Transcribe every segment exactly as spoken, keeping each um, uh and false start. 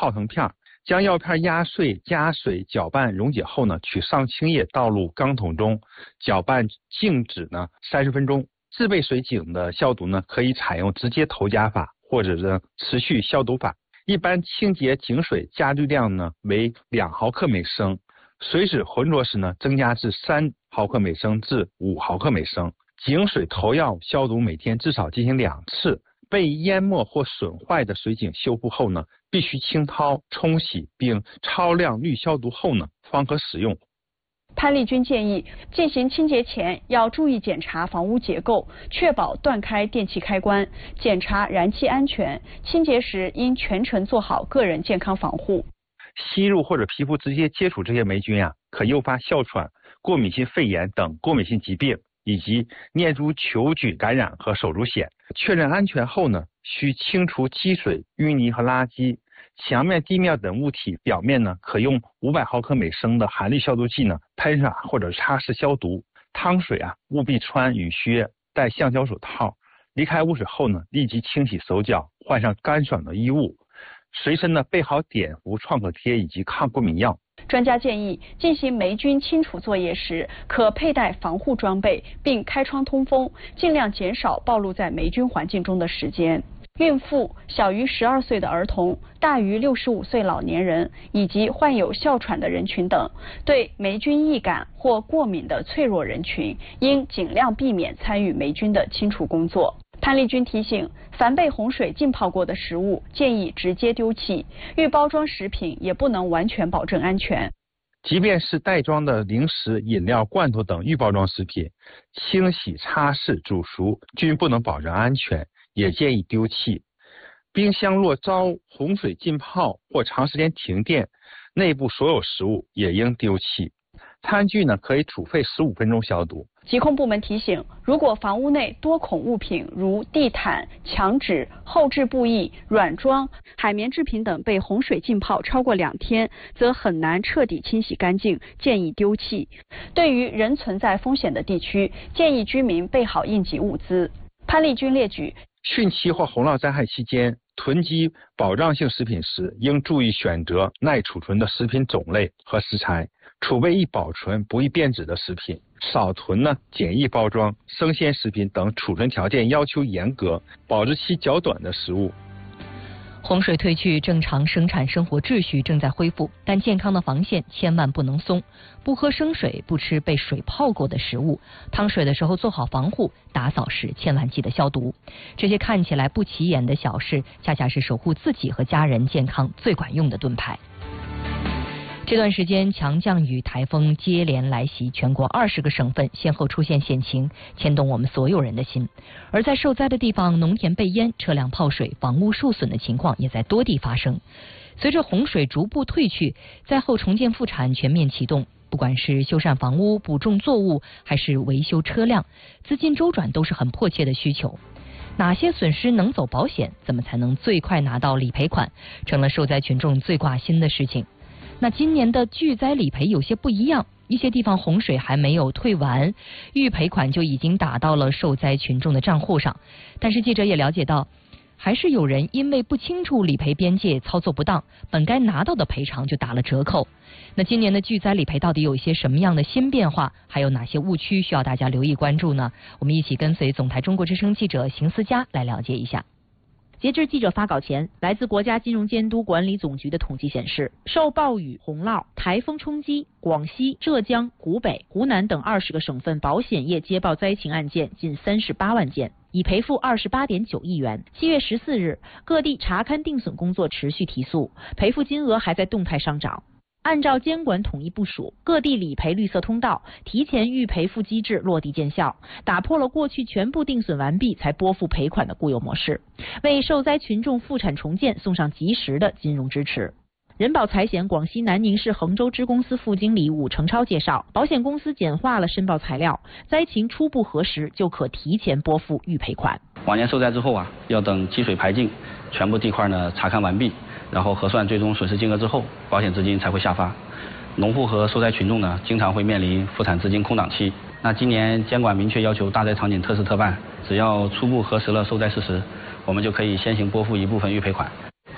泡成片，将药片压碎，加水搅拌溶解后呢，取上清液倒入钢桶中，搅拌静止呢三十分钟。自备水井的消毒呢，可以采用直接投加法，或者是持续消毒法。一般清洁井水加氯量呢为两毫克每升，水质浑浊时呢，增加至三毫克每升至五毫克每升。井水投药消毒每天至少进行两次。被淹没或损坏的水井修复后呢，必须清掏、冲洗并超量氯消毒后呢，方可使用。 潘丽君建议，进行清洁前要注意检查房屋结构，确保断开电气开关，检查燃气安全。清洁时应全程做好个人健康防护。 吸入或者皮肤直接接触这些霉菌啊，可诱发哮喘、过敏性肺炎等过敏性疾病，以及念珠球菌感染和手足癣。确认安全后呢，需清除积水、淤泥和垃圾。墙面、地面等物体表面呢，可用五百毫克每升的含氯消毒剂呢喷洒或者擦拭消毒。汤水啊，务必穿雨靴，戴橡胶手套。离开污水后呢，立即清洗手脚，换上干爽的衣物。随身呢备好碘伏、创可贴以及抗过敏药。 专家建议，进行霉菌清除作业时，可佩戴防护装备，并开窗通风，尽量减少暴露在霉菌环境中的时间。孕妇、小于十二岁的儿童、大于六十五岁老年人以及患有哮喘的人群等，对霉菌易感或过敏的脆弱人群，应尽量避免参与霉菌的清除工作。潘丽君提醒，凡被洪水浸泡过的食物，建议直接丢弃；预包装食品也不能完全保证安全。 即便是袋装的零食、饮料、罐头等预包装食品，清洗、擦拭、煮熟均不能保证安全，也建议丢弃。冰箱若遭洪水浸泡或长时间停电，内部所有食物也应丢弃。餐具呢，可以煮沸十五分钟消毒。 疾控部门提醒，如果房屋内多孔物品如地毯、墙纸、后置布艺、软装、海绵制品等被洪水浸泡超过两天，则很难彻底清洗干净，建议丢弃。对于仍存在风险的地区，建议居民备好应急物资。潘丽君列举， 汛期或洪涝灾害期间，囤积保障性食品时，应注意选择耐储存的食品种类和食材，储备易保存、不易变质的食品，少囤呢简易包装、生鲜食品等储存条件要求严格、保质期较短的食物。 洪水退去，正常生产生活秩序正在恢复，但健康的防线千万不能松。不喝生水，不吃被水泡过的食物，烫水的时候做好防护，打扫时千万记得消毒。这些看起来不起眼的小事，恰恰是守护自己和家人健康最管用的盾牌。这段时间，强降雨、台风接连来袭，全国二十个省份先后出现险情，牵动我们所有人的心。而在受灾的地方，农田被淹、车辆泡水、房屋受损的情况也在多地发生。随着洪水逐步退去，灾后重建复产全面启动，不管是修缮房屋、补种作物，还是维修车辆，资金周转都是很迫切的需求。哪些损失能走保险？怎么才能最快拿到理赔款？成了受灾群众最挂心的事情。那今年的巨灾理赔有些不一样，一些地方洪水还没有退完，预赔款就已经打到了受灾群众的账户上。但是记者也了解到，还是有人因为不清楚理赔边界，操作不当，本该拿到的赔偿就打了折扣。那今年的巨灾理赔到底有一些什么样的新变化，还有哪些误区需要大家留意关注呢？我们一起跟随总台中国之声记者邢思佳来了解一下。 截至记者发稿前，来自国家金融监督管理总局的统计显示，受暴雨、洪涝、台风冲击，广西、浙江、湖北、湖南等二十个省份保险业接报灾情案件近三十八万件，已赔付二十八点九亿元。七月十四日，各地查勘定损工作持续提速，赔付金额还在动态上涨。按照监管统一部署，各地理赔绿色通道、提前预赔付机制落地见效，打破了过去全部定损完毕才拨付赔款的固有模式，为受灾群众复产重建送上及时的金融支持。人保财险广西南宁市衡州支公司副经理武成超介绍，保险公司简化了申报材料，灾情初步核实就可提前拨付预赔款。 往年受灾之后啊，要等积水排净，全部地块呢查看完毕，然后核算最终损失金额之后，保险资金才会下发。农户和受灾群众呢，经常会面临复产资金空档期。那今年监管明确要求大灾场景特事特办，只要初步核实了受灾事实，我们就可以先行拨付一部分预赔款。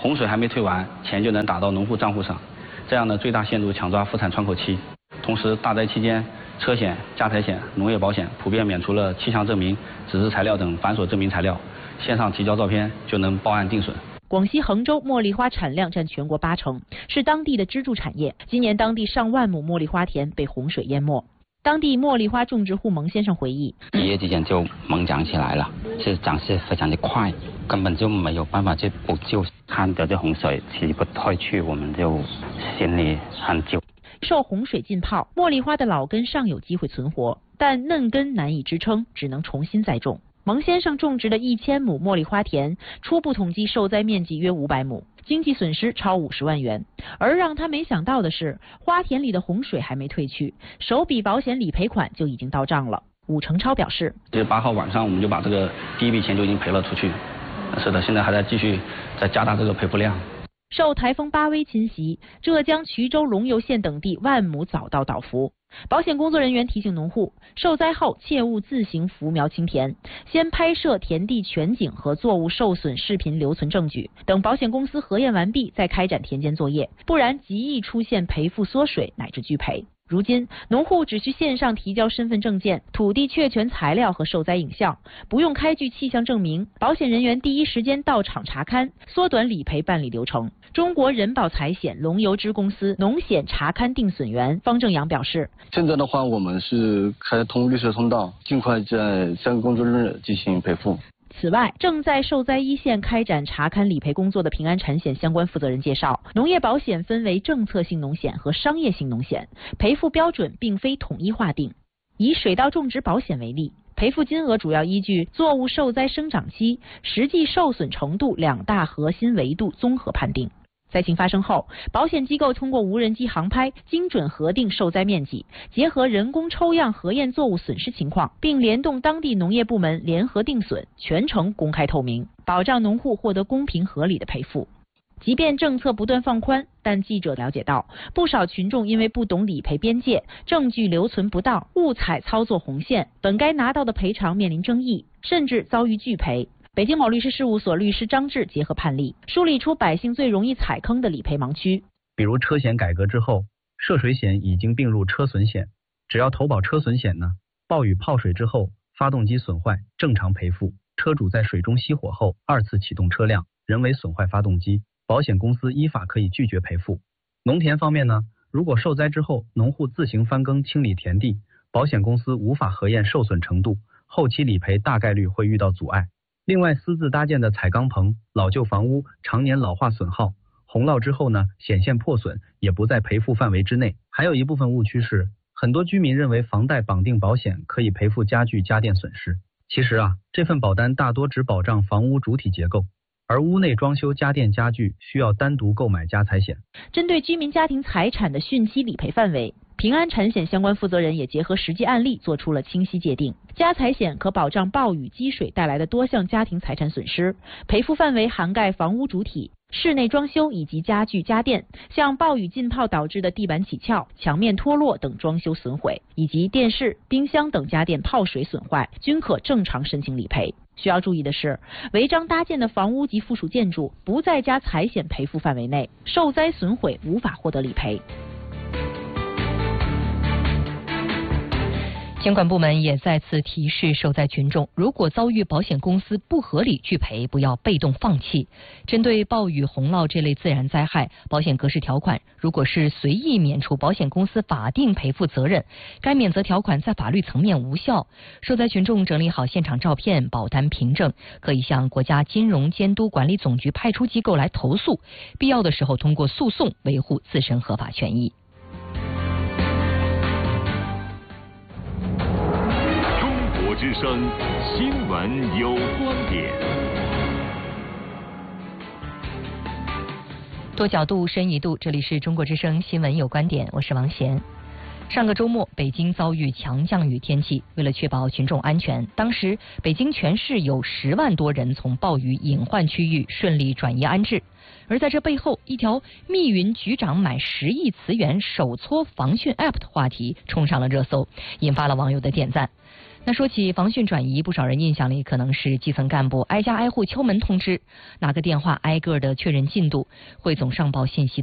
洪水还没退完，钱就能打到农户账户上，这样呢最大限度抢抓复产窗口期。同时，大灾期间，车险、家财险、农业保险普遍免除了气象证明、纸质材料等繁琐证明材料，线上提交照片就能报案定损。 广西衡州茉莉花产量占全国八成，是当地的支柱产业。今年当地上万亩茉莉花田被洪水淹没。当地茉莉花种植户蒙先生回忆， 一夜之间就猛长起来了，是长势非常的快，根本就没有办法去补救。看着这洪水起不退去，我们就心里很揪。 受洪水浸泡，茉莉花的老根尚有机会存活，但嫩根难以支撑，只能重新栽种。蒙先生种植的一千亩茉莉花田，初步统计受灾面积约五百亩，经济损失超五十万元。而让他没想到的是，花田里的洪水还没退去，首笔保险理赔款就已经到账了。武成超表示， 这八号晚上我们就把这个第一笔钱就已经赔了出去。是的，现在还在继续在加大这个赔付量。 受台风巴威侵袭，浙江衢州龙游县等地万亩早稻倒伏。保险工作人员提醒农户，受灾后切勿自行扶苗清田，先拍摄田地全景和作物受损视频留存证据，等保险公司核验完毕再开展田间作业，不然极易出现赔付缩水乃至拒赔。如今，农户只需线上提交身份证件、土地确权材料和受灾影像，不用开具气象证明，保险人员第一时间到场查勘，缩短理赔办理流程。中国人保财险龙游支公司农险查勘定损员方正阳表示， 现在的话，我们是开通绿色通道，尽快在三个工作日进行赔付。 此外，正在受灾一线开展查勘理赔工作的平安产险相关负责人介绍，农业保险分为政策性农险和商业性农险，赔付标准并非统一划定。以水稻种植保险为例，赔付金额主要依据作物受灾生长期、实际受损程度两大核心维度综合判定。灾情发生后，保险机构通过无人机航拍精准核定受灾面积，结合人工抽样核验作物损失情况，并联动当地农业部门联合定损，全程公开透明，保障农户获得公平合理的赔付。即便政策不断放宽，但记者了解到，不少群众因为不懂理赔边界、证据留存不当、误踩操作红线，本该拿到的赔偿面临争议，甚至遭遇拒赔。北京某律师事务所律师张志结合判例，梳理出百姓最容易踩坑的理赔盲区。 比如车险改革之后，涉水险已经并入车损险，只要投保车损险呢，暴雨泡水之后，发动机损坏正常赔付，车主在水中熄火后二次启动车辆，人为损坏发动机，保险公司依法可以拒绝赔付。农田方面呢，如果受灾之后，农户自行翻耕清理田地，保险公司无法核验受损程度，后期理赔大概率会遇到阻碍。另外，私自搭建的彩钢棚、老旧房屋常年老化损耗，洪涝之后呢，显现破损，也不在赔付范围之内。还有一部分误区是，很多居民认为房贷绑定保险可以赔付家具家电损失。其实啊，这份保单大多只保障房屋主体结构，而屋内装修家电家具需要单独购买家财险。 针对居民家庭财产的汛期理赔范围，平安产险相关负责人也结合实际案例做出了清晰界定。家财险可保障暴雨积水带来的多项家庭财产损失，赔付范围涵盖房屋主体、室内装修以及家具家电，像暴雨浸泡导致的地板起翘、墙面脱落等装修损毁，以及电视、冰箱等家电泡水损坏，均可正常申请理赔。需要注意的是，违章搭建的房屋及附属建筑不在家财险赔付范围内，受灾损毁无法获得理赔。 监管部门也再次提示受灾群众，如果遭遇保险公司不合理拒赔，不要被动放弃。针对暴雨、洪涝这类自然灾害，保险格式条款如果是随意免除保险公司法定赔付责任，该免责条款在法律层面无效。受灾群众整理好现场照片、保单凭证，可以向国家金融监督管理总局派出机构来投诉，必要的时候通过诉讼维护自身合法权益。 之声新闻有观点， 多角度深一度，这里是中国之声新闻有观点，我是王贤。上个周末，北京遭遇强降雨天气，为了确保群众安全，当时北京全市有十万多人从暴雨隐患区域顺利转移安置。而在这背后，一条密云局长买十亿磁源手搓防汛 App 的话题冲上了热搜，引发了网友的点赞。 那说起防汛转移，不少人印象里可能是基层干部挨家挨户敲门通知，拿个电话挨个的确认进度，汇总上报信息。